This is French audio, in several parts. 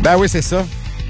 Ben oui, c'est ça.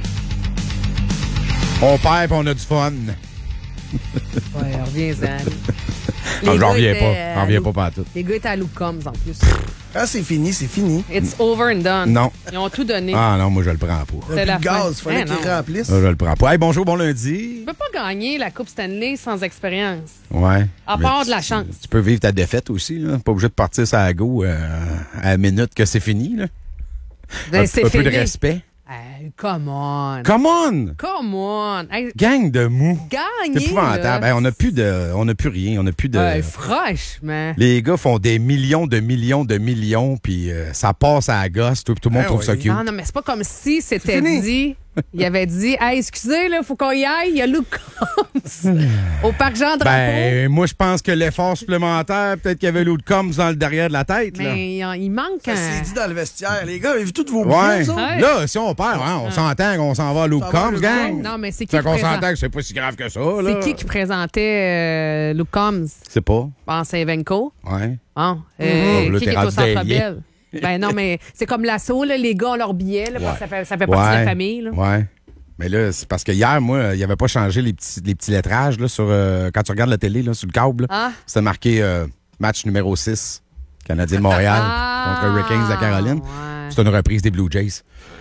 On perd et on a du fun. Ouais, reviens-en. Non, j'en reviens étaient, pas. J'en reviens pas partout. Les gars étaient à Luke Combs en plus. Ah, c'est fini, c'est fini. It's over and done. Non. Ils ont tout donné. Ah non, moi, je le prends pas. Il n'y a la plus de fin. gaz, il fallait Eh, qu'ils non. remplissent. Ça, je le prends pas. Hey, bonjour, bon lundi. Tu peux pas gagner la Coupe Stanley sans expérience. Ouais. À Mais part de la chance. Tu peux vivre ta défaite aussi, là. Pas obligé de partir sur la go à la minute que c'est fini, là. Ben, c'est un peu de fini. respect. Hey, come on. Come on! Come on. Hey, Gang de mous. gagner. C'est épouvantable. là. Hey, on n'a plus rien. On n'a plus de. Ouais, franchement. Les gars font des millions, puis ça passe à la gosse, tout le monde Ben trouve oui. ça cute. Non, mais c'est pas comme si c'était fini. dit. Il avait dit, hey, excusez, là, faut qu'on y aille. Il y a Luke Combs au parc Jean-Drapeau. Ben, moi, je pense que l'effort supplémentaire, peut-être qu'il y avait l'autre Combs dans le derrière de la tête. Là. Mais il manque Ça un. s'est dit dans le vestiaire. Les gars, avez-vu toutes vos Ouais. bouquets, Ouais. Là, si on perd, hein, on s'entend qu'on s'en va à Luke Ça va à Combs, Luke gang. Combs. Non, mais c'est qui Fait qu'on présente- s'entend que c'est pas si grave que ça, là. C'est qui présentait Luke Combs? C'est pas. Bon, c'est Evenko. Ouais. Bon, Oh, là, qui t'es est au rendu Centre dans les Bell? Ben non, mais c'est comme l'assaut, là, les gars ont leur billet, là, parce que ça fait partie de la famille. Là. Ouais. Mais là, c'est parce que hier, moi, il n'y avait pas changé les petits lettrages là, sur, quand tu regardes la télé, là, sur le câble. là. Ah. C'était marqué match numéro 6, Canadien de Montréal contre Hurricanes de Caroline. Ouais. C'est une reprise des Blue Jays.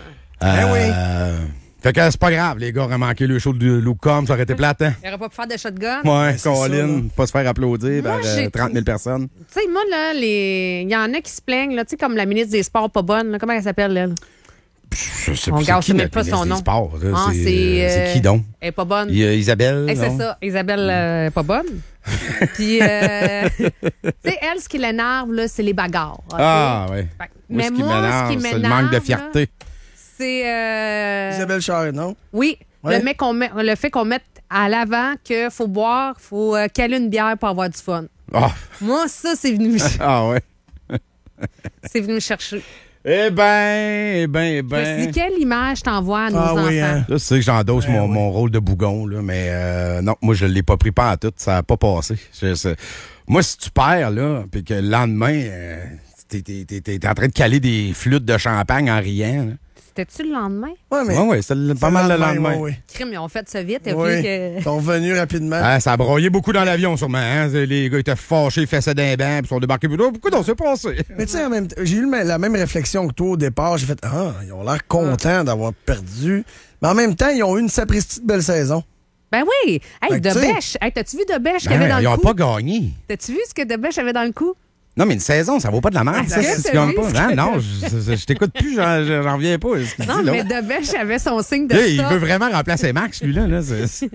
Fait que c'est pas grave, les gars auraient manqué le show de Luke Combs, ça aurait été plate, hein? Il n'aurait pas pu faire de shotgun. Ouais, c'est ça, Colin, pas se faire applaudir Moi, par j'ai 30 000 personnes. Tu sais, moi, là, il y en a qui se plaignent, là, tu sais, comme la ministre des Sports pas bonne, là, comment elle s'appelle, elle? Je sais On plus gâche c'est qui, même la pas ministre son des nom. Sports, là. Ah, C'est qui donc? Elle est pas bonne. Isabelle? Hey, c'est non? ça. Isabelle, pas bonne. Puis, tu sais, elle, ce qui l'énerve, là, c'est les bagarres. OK? Ah, oui. Fait que- Moi, mais ce qui moi, m'énerve, ce qui c'est le m'énerve, manque de là, fierté. c'est. Isabelle Charret, non? Oui, Ouais. le fait qu'on mette à l'avant qu'il faut boire, faut caler une bière pour avoir du fun. Ah, Moi, ça, c'est venu, ah ouais. c'est venu me chercher. Eh ben. Je me suis dit, quelle image t'envoies à nos enfants? Oui, hein. Là, c'est que j'endosse mon rôle de bougon, là, mais non, moi, je l'ai pas pris pas en tout. Ça n'a pas passé. Moi, si tu perds, là, puis que le lendemain, t'es en train de caler des flûtes de champagne en riant, là. C'était-tu le lendemain? Ouais, mais. Ouais, c'était pas mal le lendemain. Oui, Crime, ils ont fait ça vite. Et oui. puis que... Ils sont revenus rapidement. Ah, ça a broyé beaucoup dans l'avion, sûrement. Hein? Les gars étaient fâchés, ils faisaient d'un banc, puis ils sont débarqués plus tôt. Pourquoi donc c'est passé? Mais tu sais, en même temps, j'ai eu la même réflexion que toi au départ. J'ai fait, ils ont l'air contents d'avoir perdu. Mais en même temps, ils ont eu une sapristi de belle saison. Ben oui! Hey, Fait que, tu sais- Debèche! Hey, t'as-tu vu Debèche qu'il y avait dans Ils le n'ont cou? pas gagné. T'as-tu vu ce que Debèche avait dans le cou? Non, mais une saison, ça vaut pas de la merde. Est-ce Ça, que si t'as tu gagnes vu pas. ce Hein, que non, je t'écoute plus, j'en reviens pas. Ce qu'il Non, dit, là. mais Debèche avait son signe de Hey, il stop. veut vraiment remplacer Max, lui-là. Là. C'est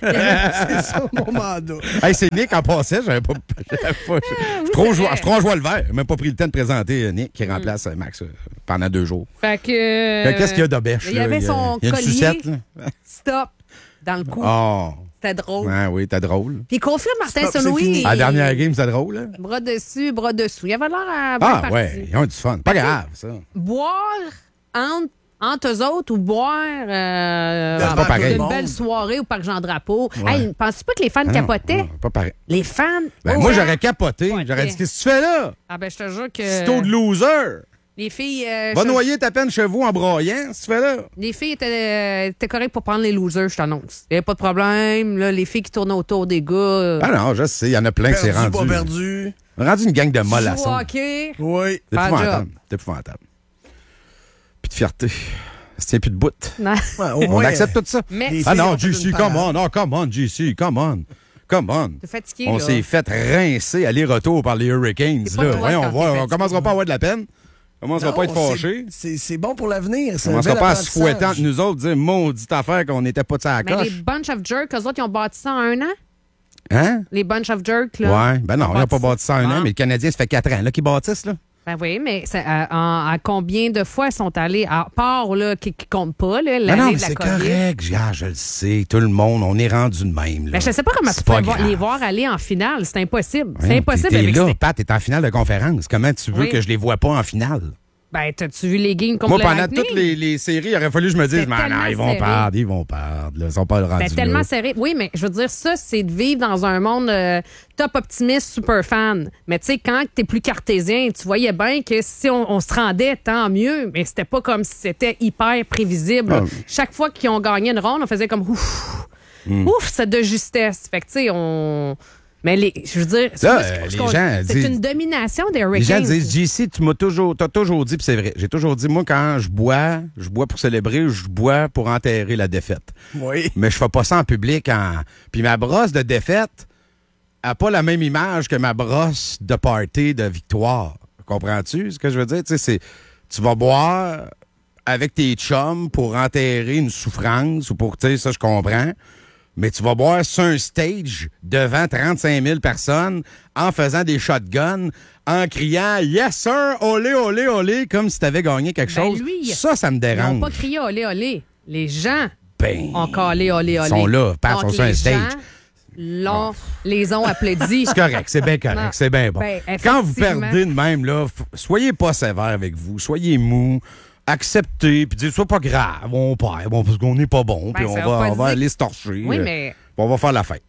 ça mon mandat. Hey, c'est Nick en passait, j'avais pas. Je suis trop joie le vert. J'ai même pas pris le temps de présenter Nick qui remplace Max pendant 2 jours. Fait que... Qu'est-ce qu'il y a de bêche? Il y avait son il y a une collier. sucette, là. Stop! Dans le cou. Oh. C'était drôle. Ouais, oui, t'es drôle. Puis il confirme Martin Stop, c'est Saint-Louis. fini. À la dernière game, c'était drôle, là. Bras dessus, bras dessous. Il avait l'air à bien Ah, parti. ouais, ils ont du fun. Pas grave, ça. Boire entre eux autres ou boire C'est pas pareil. une belle soirée au parc Jean-Drapeau. Hey, penses-tu pas que les fans Ah non, capotaient? non, pas pareil. Les fans? Ben, Oh, moi, hein? j'aurais capoté. Ouais. J'aurais dit, qu'est-ce que tu fais là? Ah ben, je te jure que... Sito de loser. Les filles... Va noyer ta peine chez vous en broyant. Qu'est-ce que tu fais là? Les filles étaient correctes pour prendre les losers, je t'annonce. Il n'y avait pas de problème. Là, les filles qui tournaient autour des gars... Ah non, je sais, il y en a plein qui s'est Perdu, rendu. pas perdu. Rendu une gang de jouent mollassons. au hockey. Oui. C'est Pas de épouvantable. C'est épouvantable. Puis de fierté. Ça tient plus de bout. Non. Ouais, au On moins, accepte tout ça. Mais Les Ah filles non, ont fait JC, une come parade. on. Oh, come on, JC, come on. Come on. t'es fatigué, On là. s'est fait rincer aller-retour par les Hurricanes. C'est pas Là. toi Voyons quand voir. t'es On fatigué. commencera pas à avoir de la peine. On commencera Non, pas à être c'est- fâché. C'est bon pour l'avenir. On C'est un commencera bel pas à se fouetter entre apprentissage. nous autres, dire maudite affaire qu'on n'était pas de sa Mais les coche. bunch of jerks, eux autres, ils ont bâti ça en 1 an? Hein? Les bunch of jerks, là. Ouais. Ben non, ils n'ont pas bâti ça en un an, Ah. mais les Canadiens, ça fait 4 ans là, qu'ils bâtissent. Là. Ben oui, mais à combien de fois ils sont allés, à part là, qui comptent pas, là, Ben l'année non, mais de la c'est COVID? correct. Je le sais. Tout le monde, on est rendu de même. Là. Ben, je sais pas comment C'est tu peux pas grave. les voir aller en finale. C'est impossible. Ouais, C'est impossible t'es avec là, ces- Pat, t'es en finale de conférence. Comment tu veux Oui. que je les vois pas en finale? Ben, t'as-tu vu les games contre Moi, le pendant Lightning? toutes les séries, il aurait fallu que je me dise, C'était non, tellement ils vont serré. perdre, ils vont perdre. Là, ils sont pas rendus Ben, tellement là. serré. Oui, mais je veux dire, ça, c'est de vivre dans un monde top optimiste, super fan. Mais tu sais, quand t'es plus cartésien, tu voyais bien que si on se rendait, tant mieux. Mais c'était pas comme si c'était hyper prévisible. Ah. Chaque fois qu'ils ont gagné une ronde, on faisait comme ouf, c'est de justesse. Fait que tu sais, Mais je veux dire, Là, c'est les gens c'est disent- une domination des Les gens Hurricanes. disent, JC, t'as toujours dit, puis c'est vrai. J'ai toujours dit, moi, quand je bois pour célébrer ou je bois pour enterrer la défaite. Oui. Mais je fais pas ça en public. Puis ma brosse de défaite a pas la même image que ma brosse de party de victoire. Comprends-tu ce que je veux dire? Tu sais, tu vas boire avec tes chums pour enterrer une souffrance ou pour, tu sais, ça, je comprends. Mais tu vas boire sur un stage devant 35 000 personnes en faisant des shotguns, en criant « Yes, sir! Olé, olé, olé! » comme si tu avais gagné quelque Ben, chose. lui, Ça me Ils n'ont dérange. pas crié olé, olé. Les gens Ben, ont calé olé, olé. Ils sont là, ils sont Donc, sur un les stage. gens les ont applaudis. C'est correct, c'est bien correct, Non. c'est bien bon. Ben, Quand vous effectivement. perdez de même, là, soyez pas sévère avec vous, soyez mou, acceptez, puis dites, c'est pas grave, on perd, parce qu'on n'est pas bon, puis ça on veut va, pas on va dire- aller se torcher, Oui, mais on va faire la fête.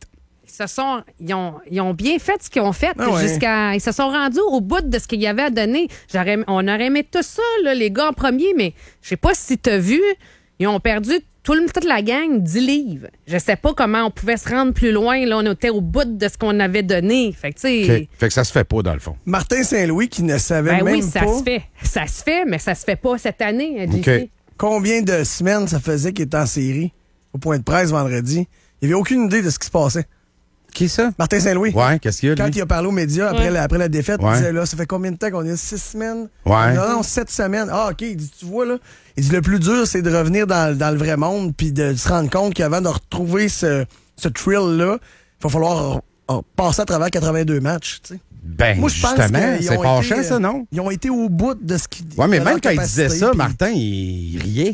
ils ont bien fait ce qu'ils ont fait. Ah ouais. Ils se sont rendus au bout de ce qu'il y avait à donner. On aurait aimé tout ça, là, les gars en premier, mais je sais pas si tu as vu, ils ont perdu toute la gang 10 livres. Je sais pas comment on pouvait se rendre plus loin. Là, on était au bout de ce qu'on avait donné. Fait que, tu sais, OK. Fait que ça se fait pas, dans le fond. Martin Saint-Louis qui ne savait ben même oui, ça pas se fait. Ça se fait, mais ça se fait pas cette année, JC. OK. combien de semaines ça faisait qu'il était en série au point de presse vendredi. Il avait aucune idée de ce qui se passait. Qui ça? Martin Saint-Louis. Ouais, qu'est-ce qu'il y a, Quand lui? il a parlé aux médias après la défaite, Ouais. il disait là, ça fait combien de temps qu'on est? 6 semaines? Ouais. Non, 7 semaires. Ah, OK. Il dit, tu vois, là. Il dit, le plus dur, c'est de revenir dans le vrai monde puis de se rendre compte qu'avant de retrouver ce thrill-là, il va falloir passer à travers 82 matchs, tu sais. Ben, Moi, je pense justement, qu'ils c'est ont fâchant, été, ça, non? Ils ont été au bout de ce qu'ils... Ouais, mais de même leur quand il disait capacité, ça, puis- Martin, il riait.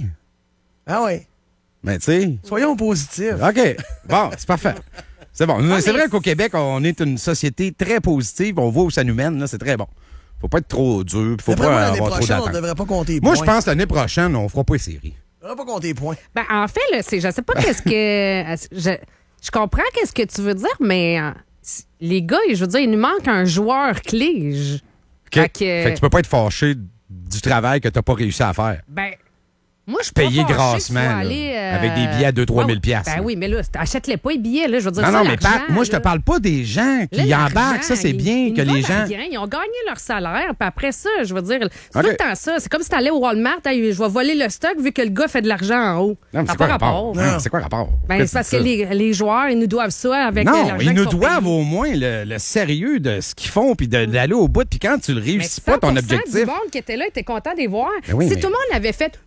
Ah ouais. Mais tu sais... Soyons positifs. OK. Bon, c'est parfait. C'est bon. Ah, C'est mais vrai qu'au Québec, on est une société très positive. On voit où ça nous mène. Là, c'est très bon. Faut pas être trop dur. Faut D'après moi, pas l'année avoir trop prochaine, on d'attentes. devrait pas compter les Moi, points. je pense que l'année prochaine, on fera pas les séries. On devrait pas compter les points. Ben, en fait, là, je sais pas qu'est-ce que. Je comprends qu'est-ce que tu veux dire, mais les gars, je veux dire, il nous manque un joueur clé. OK? Fait que- Fait que tu peux pas être fâché du travail que t'as pas réussi à faire. Ben, moi, je suis Payer pas fâchée grassement, que tu sois là, allé, avec des billets à 2-3 000 piastres, Ben là. oui, mais là, achète-les pas les billets, là. Je veux dire, Non, ça, non, mais l'argent, Pat, moi, je te là. parle pas des gens qui Là, embarquent. l'argent, Ça, c'est bien ils que nous les donnent gens... rien. Ils ont gagné leur salaire, puis après ça, je veux dire, c'est OK. tout le temps ça. C'est comme si t'allais au Walmart, hey, je vais voler le stock vu que le gars fait de l'argent en haut. Non, mais Ça c'est n'a quoi pas le rapport? rapport. Hein, c'est quoi le rapport? Ben, Pourquoi c'est parce tu que dis ça? les joueurs, ils nous doivent ça avec Non, l'argent ils nous qu'ils sont doivent payés. au moins le sérieux de ce qu'ils font puis d'aller au bout. Puis quand tu le Mais réussis pas, ton 100% objectif... du monde qui était là était content de les voir. Ben oui, si mais- tout le monde avait fait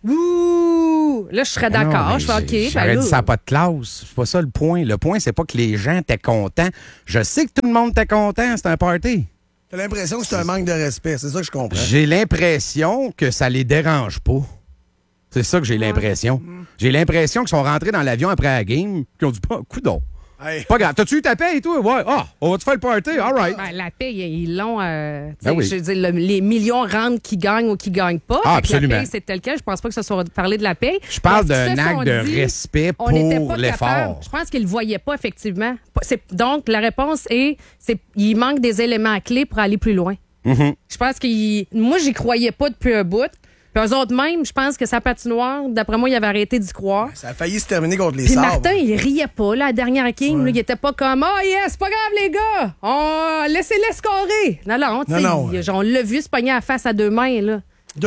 ouh, là, je serais d'accord. Non, mais Je fais OK. J'aurais ben là, dit ça n'a pas de classe. C'est pas ça le point. Le point, c'est pas que les gens étaient contents. Je sais que tout le monde était content. C'est un party. T'as l'impression que c'est un manque de respect. C'est ça que je comprends. J'ai l'impression que ça les dérange pas. C'est ça que j'ai l'impression. J'ai l'impression qu'ils sont rentrés dans l'avion après la game qu'ils ont dit pas, coudon. Hey. Pas grave. T'as-tu eu ta paye, toi? Ouais. Ah, on va te faire le party. All right. ben, la paye, ils l'ont. Tu sais, Ben oui. Je veux dire, les millions rentrent qui gagnent ou qui gagnent pas. Ah, Fait que absolument. La paye, c'est tel quel. Je pense pas que ce soit parler de la paye. Je parle Mais ce d'un qu'ils acte se de sont dit, respect on n'était pour pas l'effort. capable. Je pense qu'ils le voyaient pas, effectivement. Donc, la réponse est il manque des éléments clés pour aller plus loin. Mhm. Je pense que moi, j'y croyais pas depuis un bout. Puis eux autres même, je pense que sa patinoire, d'après moi, il avait arrêté d'y croire. Ça a failli se terminer contre les Puis Sabres. Martin, il riait pas, là, la dernière game. Là, il était pas comme, oh yes, c'est pas grave, les gars. Laissez-les scorer. Non, tu sais, Non, on l'a vu se pogner à face à deux mains, là.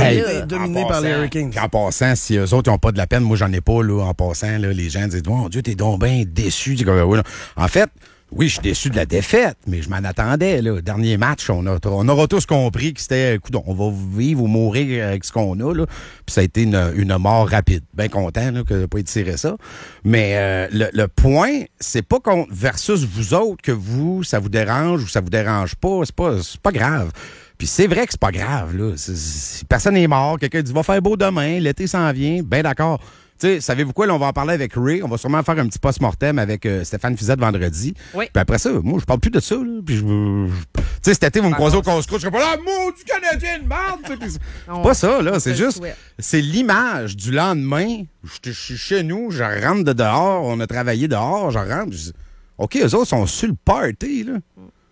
Dominé par les Hurricanes. En passant, si eux autres n'ont pas de la peine, moi j'en ai pas, là, en passant, là, les gens disent, mon Dieu, t'es donc bien déçu. Du gars, oui, là. En fait, oui, je suis déçu de la défaite, mais je m'en attendais, là. Dernier match, on aura tous compris que c'était, écoute, on va vivre ou mourir avec ce qu'on a, là. Puis ça a été une mort rapide. Bien content, là, que n'a pas été tiré ça. Mais le point, c'est pas versus vous autres que ça vous dérange ou ça vous dérange pas. C'est pas grave. Puis c'est vrai que c'est pas grave, là. Personne n'est mort. Quelqu'un dit, va faire beau demain, l'été s'en vient. Ben d'accord. Tu sais, savez-vous quoi? Là, on va en parler avec Ray. On va sûrement faire un petit post-mortem avec Stéphane Fizette vendredi. Oui. Puis après ça, moi, je parle plus de ça. Là. Puis tu sais, cet été, vous me croisez au casse-croûte. Je serais pas là, maudit Canadien de merde! C'est pas ça, là. C'est juste, c'est l'image du lendemain. Je suis chez nous, je rentre de dehors, on a travaillé dehors, je rentre. OK, eux autres sont sur le party, là.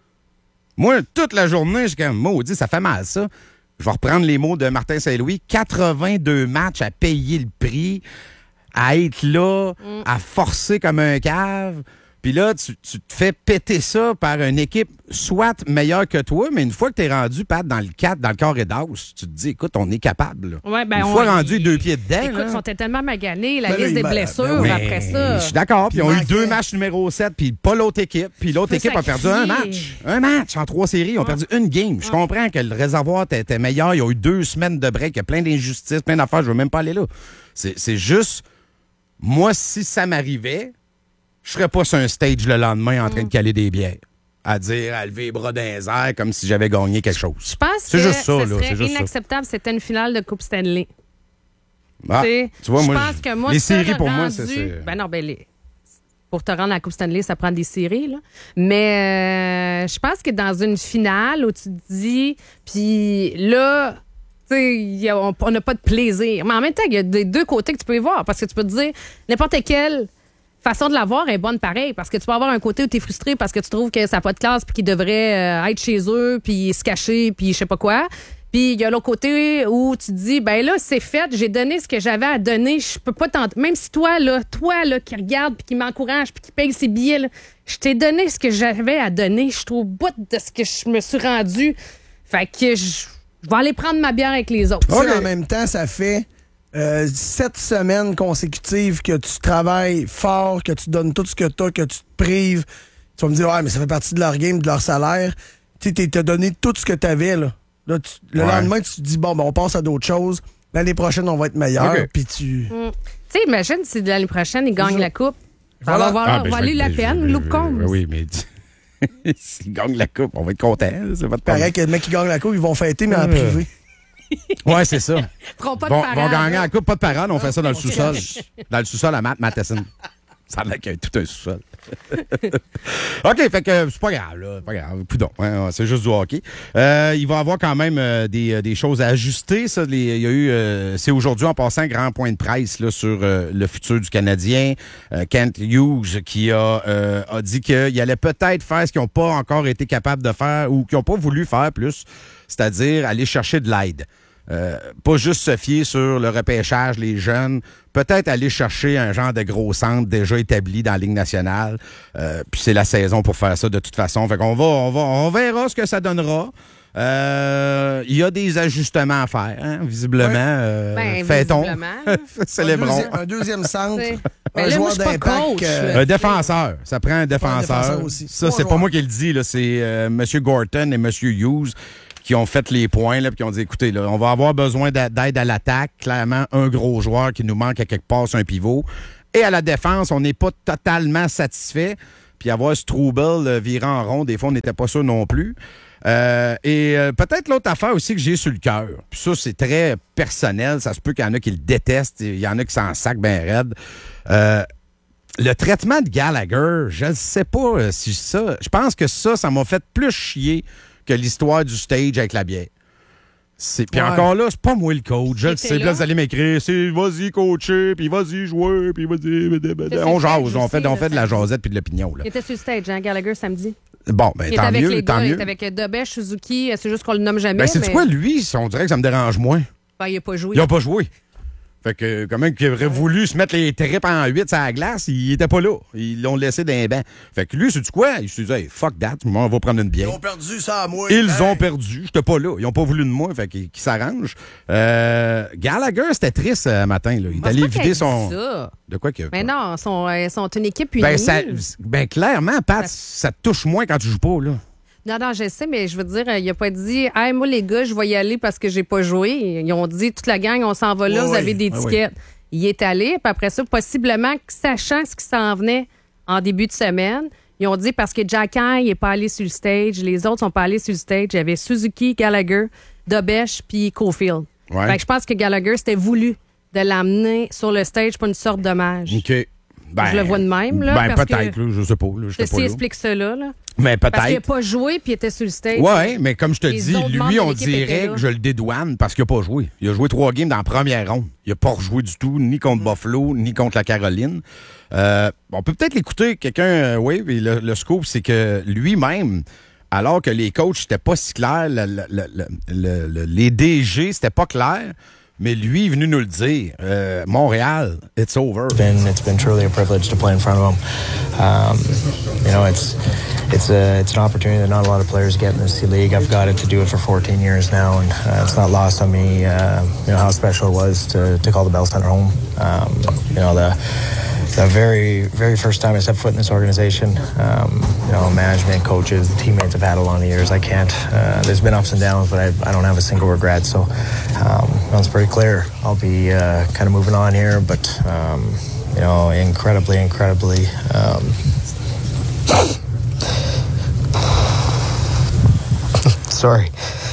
Moi, toute la journée, je suis comme, maudit, ça fait mal, ça. Je vais reprendre les mots de Martin Saint-Louis. 82 matchs à payer le prix, à être là, à forcer comme un cave. Puis là, tu te fais péter ça par une équipe soit meilleure que toi, mais une fois que tu es rendu, Pat, dans le 4, dans le corps et d'os, tu te dis, écoute, on est capable. Ouais, ben, une fois rendu 2 pieds dedans. Écoute, ils sont tellement maganés, la Ben liste là, des blessures ben après ça. Je suis d'accord. Puis ils ont eu manquait. 2 matchs numéro 7, puis pas l'autre équipe. Puis l'autre peux équipe a perdu un sacrifier. match. Un match en 3 séries. Ils ont perdu une game. Je comprends que le réservoir était meilleur. Ils ont eu 2 semaines de break. Il y a plein d'injustices, plein d'affaires. Je veux même pas aller là. C'est juste, moi, si ça m'arrivait, je serais pas sur un stage le lendemain en train de caler des bières. À dire, à lever les bras dans les airs comme si j'avais gagné quelque chose. Je pense C'est que juste ça, ce là. serait C'est juste ça. inacceptable si c'était une finale de Coupe Stanley. Ah, Tu vois, je moi, pense que moi, les ça, séries, pour moi, rendu- c'est... Ben non, pour te rendre à la Coupe Stanley, ça prend des séries, là. Mais je pense que dans une finale où tu te dis, puis là, tu sais, on n'a pas de plaisir. Mais en même temps, il y a des deux côtés que tu peux y voir. Parce que tu peux te dire, n'importe quelle façon de l'avoir est bonne pareil. Parce que tu peux avoir un côté où tu es frustré parce que tu trouves que ça n'a pas de classe puis qu'ils devraient être chez eux puis se cacher puis je sais pas quoi. Puis il y a l'autre côté où tu te dis, ben là, c'est fait, j'ai donné ce que j'avais à donner, je peux pas tenter. Même si toi, là, qui regarde puis qui m'encourage puis qui paye ses billets, là, je t'ai donné ce que j'avais à donner. Je suis au bout de ce que je me suis rendu. Fait que je vais aller prendre ma bière avec les autres. Tu sais, en même temps, ça fait 7 semaines consécutives que tu travailles fort, que tu donnes tout ce que tu as, que tu te prives. Tu vas me dire, ouais, mais ça fait partie de leur game, de leur salaire. Tu sais, t'as donné tout ce que tu avais, là. Là, le lendemain, tu te dis, bon, ben, on passe à d'autres choses. L'année prochaine, on va être meilleur. OK. Puis tu. Tu sais, imagine si l'année prochaine, ils gagnent la coupe. Ça Voilà. va valoir valer la peine, loup con. Oui, mais s'ils gagnent la coupe, on va être content. C'est pas de problème. Pareil que le mec qui gagne la coupe, ils vont fêter, mais en privé. Ouais, c'est ça. Feront pas de Vont parade. gagner la coupe, pas de parade, on fait ça dans le sous-sol. Dans le sous-sol à Matheson. Ça a l'air qu'il y a tout un sous-sol. OK, fait que c'est pas grave, là. Pas grave. Coudon, hein, c'est juste du hockey. Il va y avoir quand même des choses à ajuster. Ça, il y a eu, c'est aujourd'hui en passant un grand point de presse là, sur le futur du Canadien. Kent Hughes qui a dit qu'il allait peut-être faire ce qu'ils n'ont pas encore été capables de faire ou qu'ils n'ont pas voulu faire plus, c'est-à-dire aller chercher de l'aide. Pas juste se fier sur le repêchage, les jeunes, peut-être aller chercher un genre de gros centre déjà établi dans la Ligue nationale. Puis c'est la saison pour faire ça de toute façon. Fait qu'on on verra ce que ça donnera. Il y a des ajustements à faire, hein, visiblement. Fêtons. Célébrons. Un deuxième centre. Mais Un là, moi, joueur je suis pas d'impact. coach. Un défenseur. Ça prend un défenseur. aussi. Ça, Trois c'est pas joueurs. moi qui le dis. Là. C'est M. Gorton et M. Hughes qui ont fait les points là, puis qui ont dit, écoutez, là, on va avoir besoin d'aide à l'attaque. Clairement, un gros joueur qui nous manque à quelque part, c'est un pivot. Et à la défense, on n'est pas totalement satisfait. Puis avoir Struble virant en rond, des fois, on n'était pas sûr non plus. Peut-être l'autre affaire aussi que j'ai sur le cœur. Puis ça, c'est très personnel. Ça se peut qu'il y en a qui le détestent. Il y en a qui s'en sacent bien raide. Le traitement de Gallagher, je ne sais pas si ça... Je pense que ça m'a fait plus chier que l'histoire du stage avec la bière. Puis encore là, c'est pas moi le coach. Je le sais. Puis là, vous allez m'écrire, c'est vas-y coacher, puis vas-y jouer, puis vas-y... On jase, on fait de la jasette puis de l'opinion. Là. Il était sur le stage, hein, Gallagher, samedi. Bon, ben Il était tant avec mieux, les tant gars, il mieux. était avec Dobesh, Suzuki, c'est juste qu'on le nomme jamais. Ben, c'est mais... quoi, lui? On dirait que ça me dérange moins. Ben, il n'a pas joué. Ils n'ont pas joué. Fait que, quand même, qu'il aurait voulu se mettre les tripes en 8 sur la glace, il était pas là. Ils l'ont laissé d'un banc. Fait que lui, sais-tu quoi? Il s'est dit, hey, fuck that, on va prendre une bière. Ils ont perdu ça à moi. Ils ont perdu. J'étais pas là. Ils ont pas voulu de moi. Fait qu'ils s'arrangent. Gallagher, c'était triste ce matin. Là. Il est allé vider son. Ça. De quoi que. Mais non, ils sont une équipe unie. Clairement, Pat, ça te touche moins quand tu joues pas, là. Non, je sais, mais je veux dire, il a pas dit, hey, moi, les gars, je vais y aller parce que j'ai pas joué. Ils ont dit, toute la gang, on s'en va là, vous avez des tickets. Il est allé, puis après ça, possiblement, sachant ce qui s'en venait en début de semaine, ils ont dit, parce que Jack High n'est pas allé sur le stage, les autres sont pas allés sur le stage. Il y avait Suzuki, Gallagher, Dobesh, puis Caulfield. Ouais. Fait que je pense que Gallagher, c'était voulu de l'amener sur le stage pour une sorte d'hommage. OK. Ben, je le vois de même, là. Ben, parce peut-être, que là, je sais pas. Là, ceci pas explique cela, là. Mais Parce qu'il n'a peut-être. pas joué puis il était sur le stage. Oui, mais comme je te Les dis, autres membres lui, de on l'équipe étaient dirait là. que je le dédouane parce qu'il n'a pas joué. Il a joué 3 games dans la première ronde. Il n'a pas rejoué du tout, ni contre Buffalo, ni contre la Caroline. On peut peut-être l'écouter, quelqu'un, oui, mais le scoop, c'est que lui-même, alors que les coachs n'étaient pas si clairs, les DG, c'était pas clair, mais lui est venu nous le dire. Montréal, it's over. It's been truly a privilege to play in front of them. It's an opportunity that not a lot of players get in this league. I've got it to do it for 14 years now, and it's not lost on me. How special it was to call the Bell Center home. The very, very first time I stepped foot in this organization, management, coaches, teammates I've had a lot of years. I can't. There's been ups and downs, but I don't have a single regret. So it's pretty clear. I'll be kind of moving on here, but incredibly. Sorry.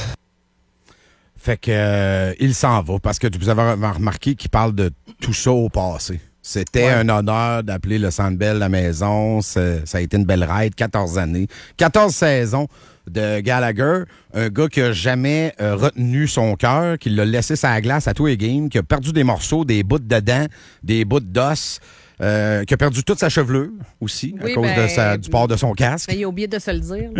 Fait que il s'en va parce que vous avez remarqué qu'il parle de tout ça au passé. C'était un honneur d'appeler le Centre Bell la maison. Ça a été une belle ride, 14 années. 14 saisons de Gallagher, un gars qui a jamais retenu son cœur, qui l'a laissé sur la glace à tous les games, qui a perdu des morceaux, des bouts de dents, des bouts d'os, qui a perdu toute sa chevelure aussi à cause du port de son casque. Ben, il a oublié de se le dire.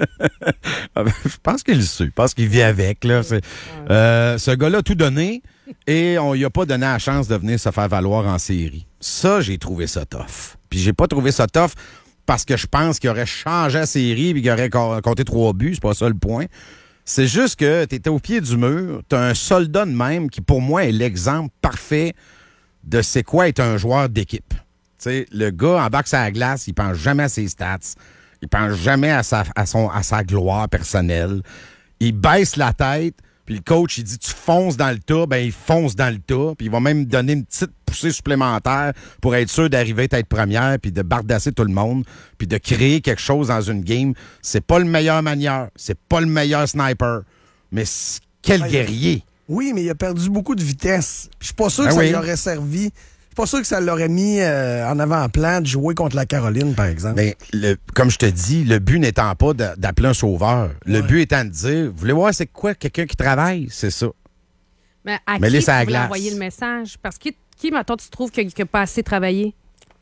Je pense qu'il le sait. Je pense qu'il vit avec. Là. Ce gars-là a tout donné et on lui a pas donné la chance de venir se faire valoir en série. Ça, j'ai trouvé ça tough. Puis j'ai pas trouvé ça tough parce que je pense qu'il aurait changé la série et qu'il aurait compté 3 buts. C'est pas ça le point. C'est juste que tu étais au pied du mur. Tu as un soldat de même qui, pour moi, est l'exemple parfait de c'est quoi être un joueur d'équipe. T'sais, le gars embarque sur la glace, il pense jamais à ses stats. Il pense jamais à sa gloire personnelle. Il baisse la tête, puis le coach, il dit « Tu fonces dans le tas », ben il fonce dans le tas, puis il va même donner une petite poussée supplémentaire pour être sûr d'arriver à être première, puis de bardasser tout le monde, puis de créer quelque chose dans une game. C'est pas le meilleur manieur, c'est pas le meilleur sniper, mais quel guerrier! Oui, mais il a perdu beaucoup de vitesse. Je suis pas sûr que ça lui aurait servi. Je suis pas sûr que ça l'aurait mis en avant-plan de jouer contre la Caroline, par exemple. Mais comme je te dis, le but n'étant pas d'appeler un sauveur. Le but étant de dire, vous voulez voir c'est quoi quelqu'un qui travaille? C'est ça. Mais à qui tu voulais envoyer le message? Parce que qui, mettons, tu trouves qu'il n'a pas assez travaillé?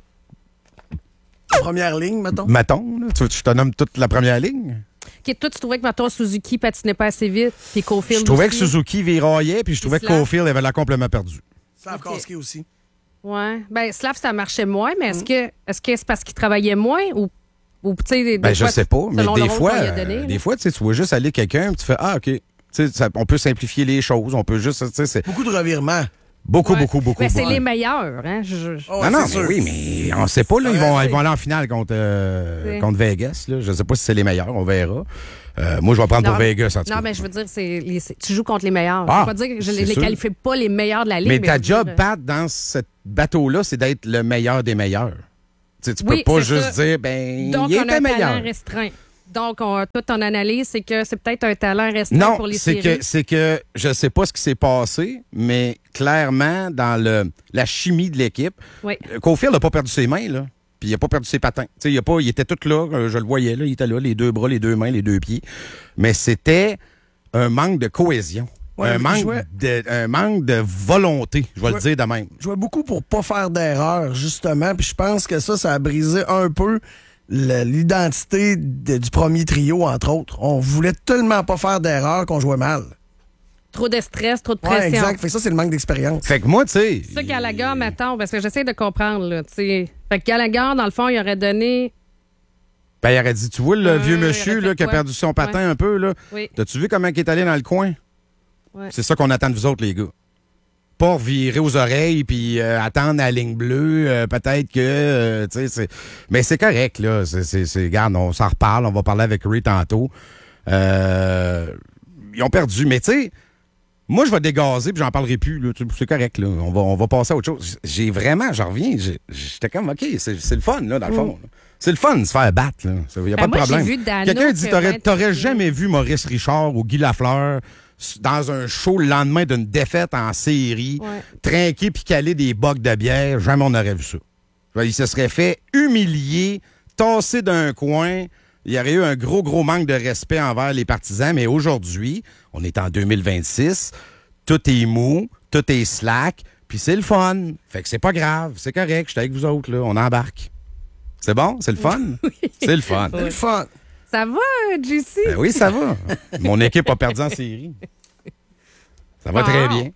Première ligne, mettons. Mettons, là, je te nomme toute la première ligne. Okay, toi, tu trouvais que, mettons, Suzuki patinait pas assez vite, puis Caulfield Je trouvais aussi. que Suzuki viraillait, puis je trouvais que Caulfield avait l'air complètement perdu. Slavkovski aussi. Ouais. Ben, Slav, ça marchait moins, mais est-ce que c'est parce qu'il travaillait moins ou tu sais, je sais pas, mais des fois, tu vois juste aller quelqu'un, tu fais « Ah, OK. » On peut simplifier les choses, on peut juste... Beaucoup de revirements. Beaucoup. Mais c'est les meilleurs, hein? Non, mais oui, mais on sait pas, là. Ils vont aller en finale contre Vegas, là. Je sais pas si c'est les meilleurs, on verra. Moi, je vais prendre pour Vegas, en tout cas. Non, mais je veux dire, tu joues contre les meilleurs. Ah, je veux pas dire que je les qualifie pas les meilleurs de la Ligue. Mais ta job, Pat, dans ce bateau-là, c'est d'être le meilleur des meilleurs. Tu peux pas juste dire, donc, il était meilleur. Donc, on a un talent restreint. Donc, toute ton analyse, c'est que c'est peut-être un talent restreint pour les séries. Non, c'est que je sais pas ce qui s'est passé, mais clairement, dans la chimie de l'équipe, Caulfield n'a pas perdu ses mains, là. Puis il n'a pas perdu ses patins. Il était tout là, je le voyais, là, il était là, les 2 bras, les 2 mains, les 2 pieds. Mais c'était un manque de cohésion. Un manque de volonté, je vais le dire de même. Je jouais beaucoup pour pas faire d'erreur, justement. Puis je pense que ça a brisé un peu l'identité du premier trio, entre autres. On voulait tellement pas faire d'erreur qu'on jouait mal. Trop de stress, trop de pression. Ouais, exact. Fait que ça, c'est le manque d'expérience. Fait que moi, tu sais... C'est ça, Gallagher, mettons, parce que j'essaie de comprendre, là, tu sais. Fait que Gallagher, dans le fond, il aurait donné... Ben, il aurait dit, tu vois, le vieux monsieur là, qui a perdu son patin un peu, là. Oui. T'as-tu vu comment il est allé dans le coin? Ouais. C'est ça qu'on attend de vous autres, les gars. Pas revirer aux oreilles puis attendre à la ligne bleue, peut-être que... tu sais, mais c'est correct, là. Regarde, on s'en reparle, on va parler avec Ray tantôt. Ils ont perdu, mais tu sais... Moi, je vais dégazer puis j'en parlerai plus. Là. C'est correct. Là. On va passer à autre chose. J'en reviens. J'étais comme, OK, c'est le fun, là, dans le fond. Là. C'est le fun de se faire battre. Il n'y a pas de problème. J'ai vu Dano quelqu'un dit, t'aurais jamais vu Maurice Richard ou Guy Lafleur dans un show le lendemain d'une défaite en série, trinquer puis caler des bocs de bière. Jamais on n'aurait vu ça. Il se serait fait humilier, tasser d'un coin. Il y aurait eu un gros manque de respect envers les partisans. Mais aujourd'hui, on est en 2026, tout est mou, tout est slack, puis c'est le fun. Fait que c'est pas grave, c'est correct, je suis avec vous autres, là, on embarque. C'est bon? C'est le fun? Oui. C'est le fun. C'est le fun. Ça va, JC? Ben oui, ça va. Mon équipe a perdu en série. Ça va très bien.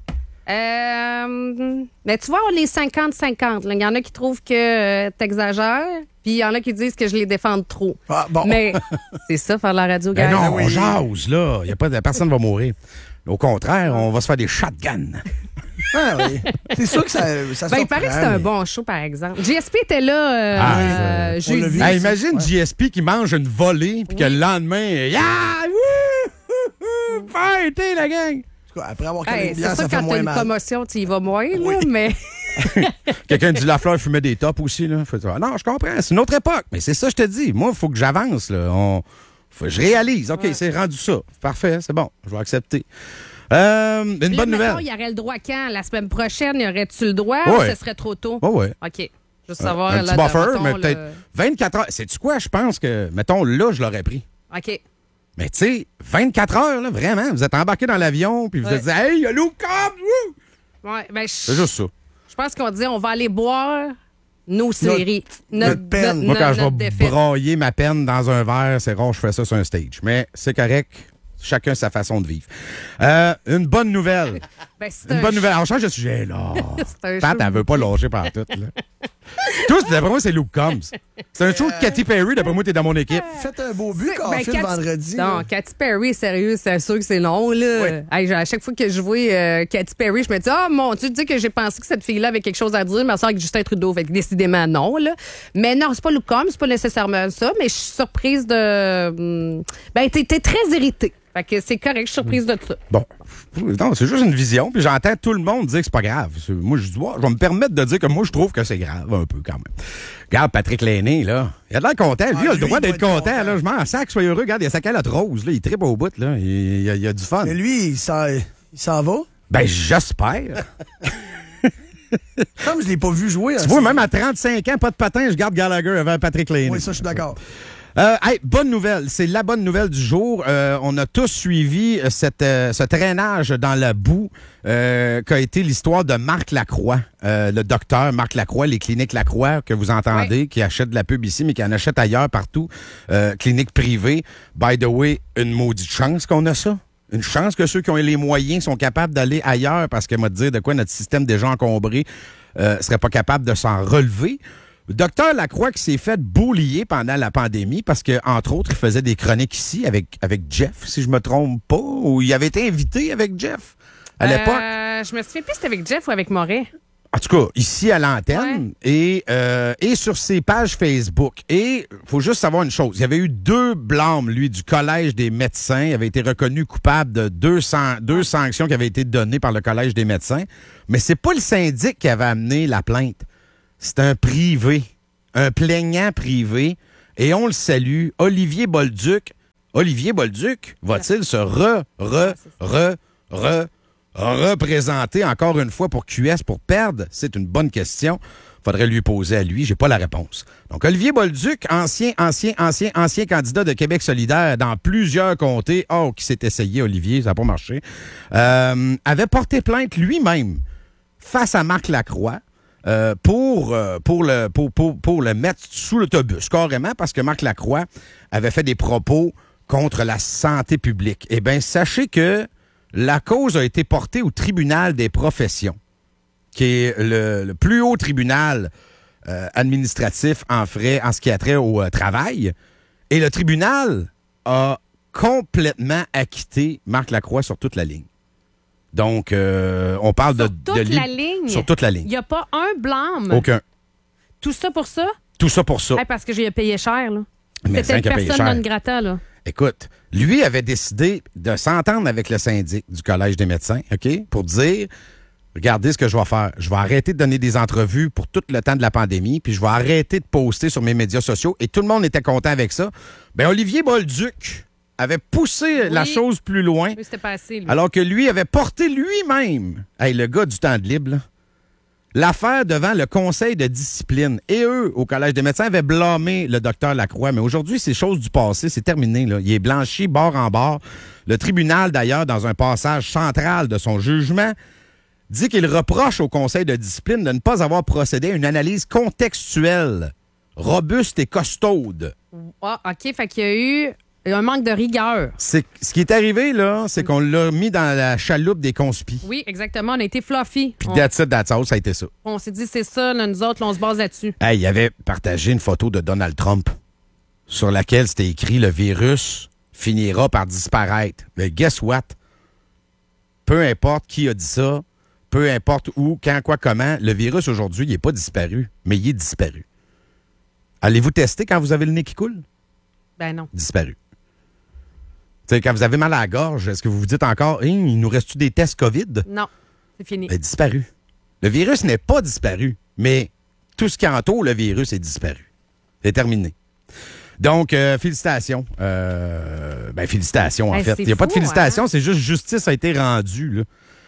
Mais tu vois, on est 50-50. Il y en a qui trouvent que t'exagères, puis il y en a qui disent que je les défends trop. Ah, bon. Mais c'est ça, faire la radio, Ben gars. non, on jase, là. Personne ne va mourir. Au contraire, on va se faire des shotguns. Ah, oui. C'est sûr que ça Il paraît que c'était un bon show, par exemple. JSP était là jeudi. Hey, imagine JSP qui mange une volée, puis que le lendemain, fêtez la gang! Après avoir calé une bière, c'est ça sûr, fait quand moins t'as une mal. commotion, tu y vas moins, là, mais... Quelqu'un dit Lafleur fumait des tops aussi. Là. Non, je comprends. C'est une autre époque. Mais c'est ça, je te dis. Moi, il faut que j'avance. Je réalise. OK, c'est rendu ça. Parfait, c'est bon. Je vais accepter. Une bonne nouvelle. Il y aurait le droit quand? La semaine prochaine, y aurait-tu le droit ou ce serait trop tôt? Oui. OK. Juste savoir. Un petit buffer, mais peut-être 24 heures. Sais-tu quoi? Je pense que, mettons, là, je l'aurais pris. OK. Mais tu sais, 24 heures, là, vraiment. Vous êtes embarqué dans l'avion, puis vous êtes dit, hey, il y a Luke Combs! Ouais, ben, c'est juste ça. Je pense qu'on dit, on va aller boire nos séries. Notre peine. Moi, quand je vais brailler ma peine dans un verre, c'est rare, je fais ça sur un stage. Mais c'est correct. Chacun sa façon de vivre. Une bonne nouvelle. Une bonne nouvelle. On change de sujet, là. Pat, elle veut pas lâcher par tout, là. Tous, d'après moi, c'est Luke Combs. C'est un show de Katy Perry, d'après moi, t'es dans mon équipe. Faites un beau but quand on fait le vendredi. Non, Katy Perry, sérieux, c'est sûr que c'est long, là. Oui. Hey, à chaque fois que je vois Katy Perry, je me dis, mon Dieu, tu dis que j'ai pensé que cette fille-là avait quelque chose à dire, mais elle sort avec Justin Trudeau. Fait que décidément, non, là. Mais non, c'est pas Luke Combs, c'est pas nécessairement ça, mais je suis surprise de. T'es très irritée. Fait que c'est correct, je suis surprise de ça. Bon. Non, c'est juste une vision, puis j'entends tout le monde dire que c'est pas grave. Moi, je dis, je vais me permettre de dire que moi, je trouve que c'est grave, un peu, quand même. Regarde, Patrick Lainé, là. Il a de l'air content. Lui, il a le droit d'être content, là. Je m'en sac, sois heureux. Regarde, il a sa calotte rose, là. Il tripe au bout, là. Il a du fun. Mais lui, il s'en va? Ben, j'espère. Comme je l'ai pas vu jouer. Tu vois, même à 35 ans, pas de patin, je garde Gallagher avant Patrick Lainé. Oui, ça, je suis d'accord. Bonne nouvelle, c'est la bonne nouvelle du jour. On a tous suivi ce traînage dans la boue qu'a été l'histoire de Marc Lacroix, le docteur Marc Lacroix, les cliniques Lacroix que vous entendez, qui achètent de la pub ici, mais qui en achètent ailleurs partout, cliniques privées. By the way, une maudite chance qu'on a ça. Une chance que ceux qui ont les moyens sont capables d'aller ailleurs, parce qu'elle m'a dit de quoi notre système déjà encombré serait pas capable de s'en relever. Docteur Lacroix qui s'est fait bullier pendant la pandémie parce que, entre autres, il faisait des chroniques ici avec Jeff, si je me trompe pas, ou il avait été invité avec Jeff à l'époque. Je me souviens plus si c'était avec Jeff ou avec Moret. En tout cas, ici à l'antenne et sur ses pages Facebook. Et il faut juste savoir une chose. Il y avait eu 2 blâmes, lui, du Collège des médecins. Il avait été reconnu coupable de 2 sanctions qui avaient été données par le Collège des médecins. Mais c'est pas le syndic qui avait amené la plainte. C'est un privé, un plaignant privé, et on le salue, Olivier Bolduc. Olivier Bolduc va-t-il se représenter encore une fois pour QS pour perdre? C'est une bonne question. Faudrait lui poser à lui. J'ai pas la réponse. Donc, Olivier Bolduc, ancien candidat de Québec solidaire dans plusieurs comtés. Qui s'est essayé, Olivier, ça n'a pas marché. Avait porté plainte lui-même face à Marc Lacroix. Pour le mettre sous l'autobus, carrément, parce que Marc Lacroix avait fait des propos contre la santé publique. Eh bien, sachez que la cause a été portée au tribunal des professions, qui est le plus haut tribunal administratif en ce qui a trait au travail. Et le tribunal a complètement acquitté Marc Lacroix sur toute la ligne. Donc, on parle sur toute la ligne. Sur toute la ligne. Il n'y a pas un blâme. Aucun. Tout ça pour ça? Tout ça pour ça. Parce que j'ai payé cher, là. Mais c'était une personne non grata, là. Écoute, lui avait décidé de s'entendre avec le syndic du Collège des médecins, OK, pour dire, regardez ce que je vais faire. Je vais arrêter de donner des entrevues pour tout le temps de la pandémie, puis je vais arrêter de poster sur mes médias sociaux. Et tout le monde était content avec ça. Ben Olivier Bolduc avait poussé la chose plus loin. Oui, c'était pas assez, lui. Alors que lui avait porté lui-même, le gars du temps de libre, là, l'affaire devant le conseil de discipline. Et eux, au Collège des médecins, avaient blâmé le docteur Lacroix. Mais aujourd'hui, c'est chose du passé, c'est terminé. Là. Il est blanchi bord en bord. Le tribunal, d'ailleurs, dans un passage central de son jugement, dit qu'il reproche au conseil de discipline de ne pas avoir procédé à une analyse contextuelle, robuste et costaude. Ah, OK, fait qu'il y a eu un manque de rigueur. Ce qui est arrivé, là, c'est qu'on l'a mis dans la chaloupe des conspis. Oui, exactement. On a été fluffy. Puis that's it, that's all, ça a été ça. On s'est dit, c'est ça, là, nous autres, là, on se base là-dessus. Hey, il avait partagé une photo de Donald Trump sur laquelle c'était écrit « Le virus finira par disparaître ». Mais guess what? Peu importe qui a dit ça, peu importe où, quand, quoi, comment, le virus aujourd'hui, il n'est pas disparu, mais il est disparu. Allez-vous tester quand vous avez le nez qui coule? Ben non. Disparu. T'sais, quand vous avez mal à la gorge, est-ce que vous vous dites encore, il nous reste-tu des tests COVID? Non, c'est fini. Ben, disparu. Le virus n'est pas disparu, mais tout ce qui entoure le virus est disparu. C'est terminé. Donc, félicitations. Félicitations, en fait. Il n'y a pas de félicitations, c'est juste justice a été rendue, là.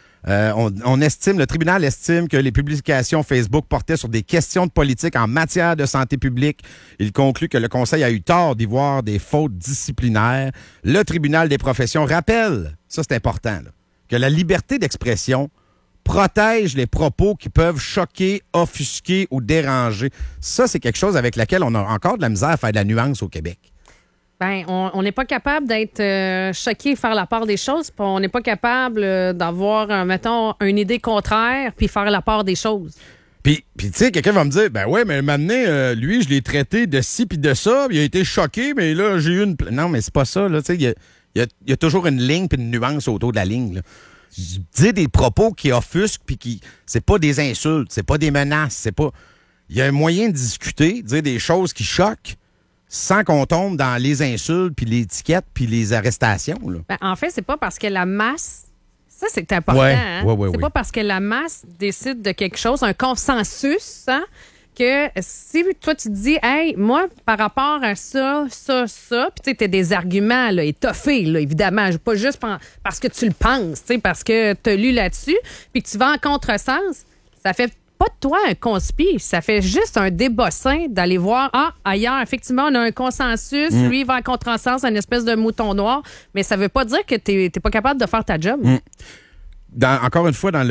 Le tribunal estime que les publications Facebook portaient sur des questions de politique en matière de santé publique. Il conclut que le Conseil a eu tort d'y voir des fautes disciplinaires. Le tribunal des professions rappelle, ça c'est important, là, que la liberté d'expression protège les propos qui peuvent choquer, offusquer ou déranger. Ça, c'est quelque chose avec laquelle on a encore de la misère à faire de la nuance au Québec. Ben, on n'est pas capable d'être choqué et faire la part des choses, puis on n'est pas capable d'avoir, mettons, une idée contraire puis faire la part des choses. Puis tu sais, quelqu'un va me dire, ben ouais, mais maintenant, lui, je l'ai traité de ci puis de ça, il a été choqué, mais là, j'ai eu une... Non, mais c'est pas ça, là, tu sais, il y a toujours une ligne puis une nuance autour de la ligne, là. Dire des propos qui offusquent puis qui... C'est pas des insultes, c'est pas des menaces, c'est pas... Il y a un moyen de discuter, dire des choses qui choquent, sans qu'on tombe dans les insultes, puis l'étiquette, puis les arrestations. Là. Ben, en fait, c'est pas parce que la masse... Ça, c'est important. Ouais, hein? ouais, c'est pas parce que la masse décide de quelque chose, un consensus, hein, que si toi, tu te dis, hey, moi, par rapport à ça, puis tu sais, t'as des arguments là, étoffés, là, évidemment, pas juste parce que tu le penses, parce que tu as lu là-dessus, puis que tu vas en contresens, ça fait pas de toi un conspi, ça fait juste un débossin d'aller voir, ailleurs, effectivement, on a un consensus, lui, il va en contresens, une espèce de mouton noir, mais ça veut pas dire que t'es pas capable de faire ta job. Encore une fois, dans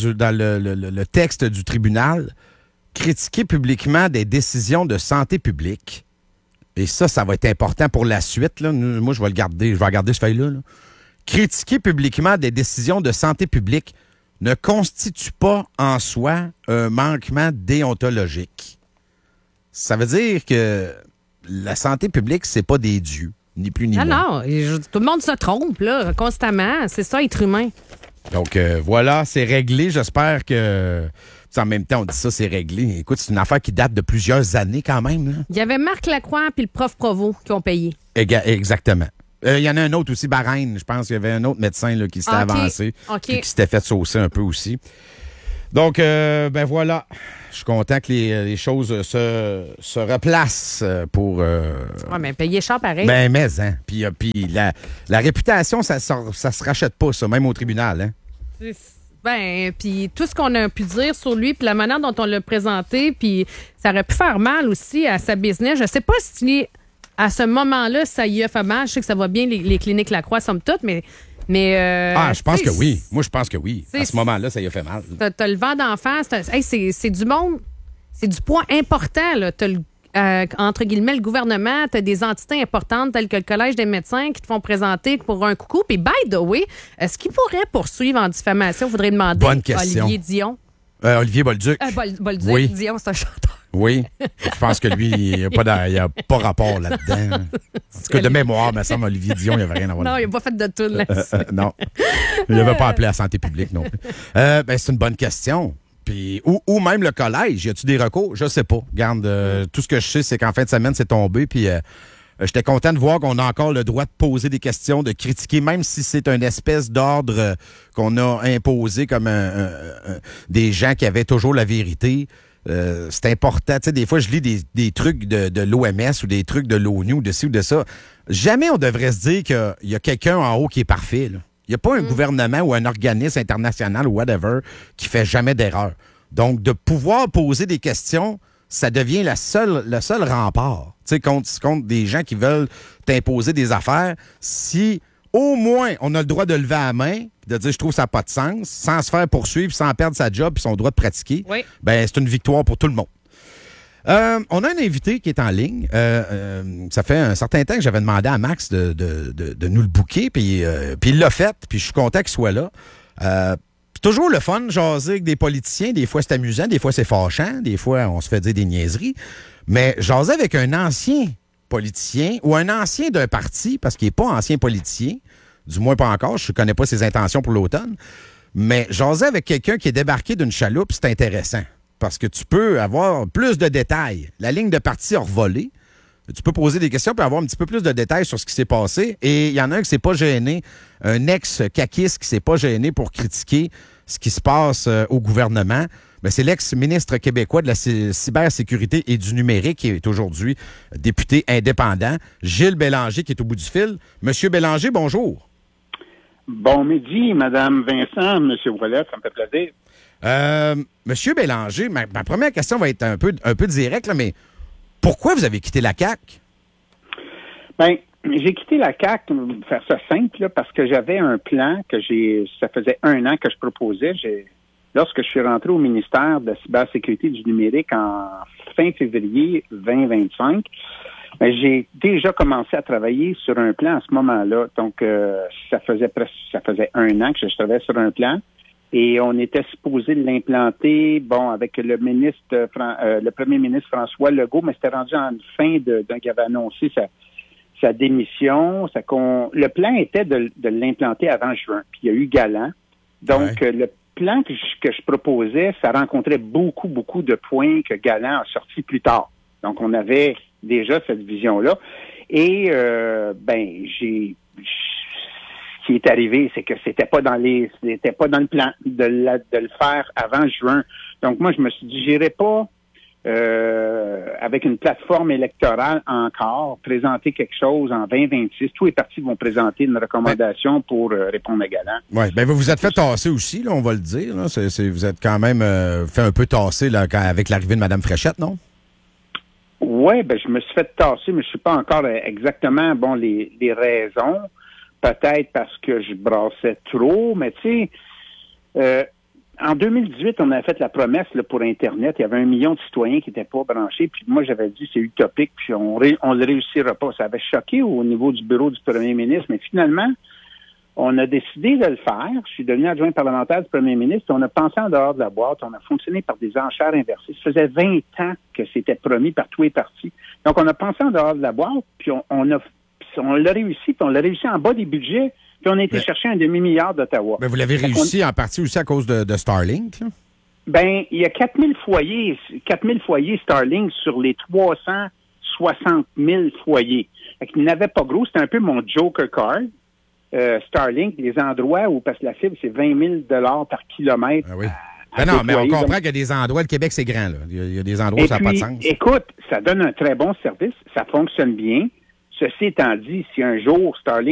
le texte du tribunal, critiquer publiquement des décisions de santé publique, et ça va être important pour la suite, là. Moi, je vais regarder ce feuille-là, là. Critiquer publiquement des décisions de santé publique ne constitue pas en soi un manquement déontologique. Ça veut dire que la santé publique, c'est pas des dieux, ni plus ni moins. Non, tout le monde se trompe, là, constamment. C'est ça, être humain. Donc, voilà, c'est réglé. J'espère que... En même temps, on dit ça, c'est réglé. Écoute, c'est une affaire qui date de plusieurs années quand même, là. Il y avait Marc Lacroix puis le prof Provost qui ont payé. Exactement. Il y en a un autre aussi, Bahreïn. Je pense qu'il y avait un autre médecin là, qui s'était avancé. Puis qui s'était fait saucer un peu aussi. Donc, voilà. Je suis content que les choses se replacent pour... Ouais, mais payer cher pareil. Ben, mais, hein. Puis la réputation, ça se rachète pas, ça, même au tribunal, hein. Ben, puis tout ce qu'on a pu dire sur lui, puis la manière dont on l'a présenté, puis ça aurait pu faire mal aussi à sa business. Je sais pas si... À ce moment-là, ça y a fait mal. Je sais que ça va bien, les cliniques Lacroix, somme toute, mais je pense que oui. Moi, je pense que oui. À ce moment-là, ça y a fait mal. T'as le vent d'en face. C'est du monde. C'est du poids important, là. T'as entre guillemets, le gouvernement. T'as des entités importantes telles que le Collège des médecins qui te font présenter pour un coucou. Puis, by the way, est-ce qu'il pourrait poursuivre en diffamation? Il faudrait demander à Olivier Dion. Olivier Bolduc. Bolduc, oui. Dion, c'est un chanteur. Oui. Je pense que lui, il n'y a pas rapport là-dedans. En tout cas, de mémoire, me semble, Olivier Dion, il n'y avait rien à voir. Non, il n'a pas fait de tout là-dessus. Non. Il n'avait pas appelé à la santé publique non plus. C'est une bonne question. Puis, ou même le collège, y a-tu des recours? Je sais pas. Regarde, tout ce que je sais, c'est qu'en fin de semaine, c'est tombé. Puis, j'étais content de voir qu'on a encore le droit de poser des questions, de critiquer, même si c'est une espèce d'ordre qu'on a imposé comme des gens qui avaient toujours la vérité. C'est important. Tu sais, des fois, je lis des trucs de l'OMS ou des trucs de l'ONU ou de ci ou de ça. jamais on devrait se dire qu'il y a quelqu'un en haut qui est parfait. Il n'y a pas un gouvernement ou un organisme international ou whatever qui fait jamais d'erreur. Donc, de pouvoir poser des questions, ça devient le seul rempart. Tu sais, contre des gens qui veulent t'imposer des affaires. Si au moins on a le droit de lever la main et de dire « je trouve ça n'a pas de sens », sans se faire poursuivre, sans perdre sa job et son droit de pratiquer, ben c'est une victoire pour tout le monde. On a un invité qui est en ligne. Ça fait un certain temps que j'avais demandé à Max de nous le booker, puis il l'a fait, puis je suis content qu'il soit là. C'est toujours le fun, jaser avec des politiciens. Des fois, c'est amusant, des fois, c'est fâchant, des fois, on se fait dire des niaiseries. Mais jaser avec un ancien politicien ou un ancien d'un parti, parce qu'il n'est pas ancien politicien, du moins pas encore, je ne connais pas ses intentions pour l'automne, mais jaser avec quelqu'un qui est débarqué d'une chaloupe, c'est intéressant. Parce que tu peux avoir plus de détails. La ligne de parti a revolé. Tu peux poser des questions et avoir un petit peu plus de détails sur ce qui s'est passé. Et il y en a un qui s'est pas gêné, un ex-caquiste qui s'est pas gêné pour critiquer ce qui se passe au gouvernement. Ben, c'est l'ex-ministre québécois de la cybersécurité et du numérique qui est aujourd'hui député indépendant, Gilles Bélanger, qui est au bout du fil. Monsieur Bélanger, bonjour. Bon midi, Madame Vincent, Monsieur Ouellet, ça me fait plaisir. Monsieur Bélanger, ma première question va être un peu directe, là, mais pourquoi vous avez quitté la CAQ? Bien, j'ai quitté la CAQ, pour faire ça simple, là, parce que j'avais un plan ça faisait 1 an que je proposais. Lorsque je suis rentré au ministère de la cybersécurité et du numérique en fin février 2025, ben, j'ai déjà commencé à travailler sur un plan à ce moment-là. Donc, ça faisait 1 an que je travaillais sur un plan. Et on était supposé l'implanter, avec le premier ministre François Legault, mais c'était rendu en fin qui avait annoncé sa démission. Le plan était de l'implanter avant juin. Puis il y a eu Galant. Donc, le plan que je proposais, ça rencontrait beaucoup, beaucoup de points que Galant a sortis plus tard. Donc, on avait déjà cette vision-là. Et, ce qui est arrivé, c'est que c'était pas dans le plan de le faire avant juin. Donc moi, je me suis dit, j'irai pas avec une plateforme électorale encore présenter quelque chose en 2026. Tous les partis vont présenter une recommandation pour répondre à Galant. Oui, bien vous vous êtes fait tasser aussi, là, on va le dire. Là. Vous êtes quand même fait un peu tasser là, avec l'arrivée de Mme Fréchette, non? Oui, je me suis fait tasser, mais je ne sais pas encore exactement les raisons. Peut-être parce que je brassais trop, mais tu sais, en 2018, on avait fait la promesse là, pour Internet. Il y avait 1 million de citoyens qui n'étaient pas branchés. Puis moi, j'avais dit c'est utopique, puis on le réussira pas. Ça avait choqué au niveau du bureau du premier ministre, mais finalement, on a décidé de le faire. Je suis devenu adjoint parlementaire du premier ministre. On a pensé en dehors de la boîte. On a fonctionné par des enchères inversées. Ça faisait 20 ans que c'était promis par tous les partis. Donc, on a pensé en dehors de la boîte, puis on l'a réussi, puis on l'a réussi en bas des budgets, puis on a été chercher un demi-milliard d'Ottawa. Mais vous l'avez réussi en partie aussi à cause de Starlink, là? Ben, il y a 4000 foyers Starlink sur les 360 000 foyers. Il n'avait pas gros, c'était un peu mon Joker card. Starlink, les endroits où, parce que la fibre, c'est 20 000 par kilomètre. Ah oui. Non, mais on comprend qu'il y a des endroits, le Québec, c'est grand, là. Il y a des endroits où ça n'a pas de sens. Écoute, ça donne un très bon service, ça fonctionne bien. Ceci étant dit, si un jour Starlink